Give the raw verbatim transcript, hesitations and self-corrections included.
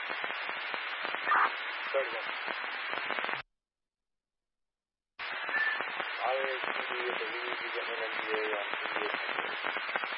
Perdón. A ver, si le pedí que ya me la envié antes.